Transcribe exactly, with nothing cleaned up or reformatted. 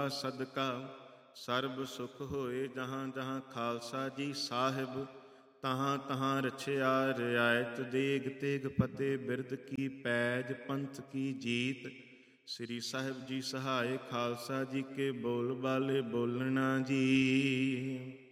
ਸਦਕਾ ਸਰਬ ਸੁਖ ਹੋਏ। ਜਹਾਂ ਜਹਾਂ ਖਾਲਸਾ ਜੀ ਸਾਹਿਬ, ਤਹਾਂ ਤਹਾਂ ਰਛਿਆ ਰਿਆਇਤ। ਦੇਗ ਤੇਗ ਫਤਿਹ ਬਿਰਦ ਕੀ ਪੈਜ, ਪੰਥ ਕੀ ਜੀਤ। ਸ੍ਰੀ ਸਾਹਿਬ ਜੀ ਸਹਾਏ, ਖਾਲਸਾ ਜੀ ਕੇ ਬੋਲ ਬਾਲੇ ਬੋਲਣਾ ਜੀ।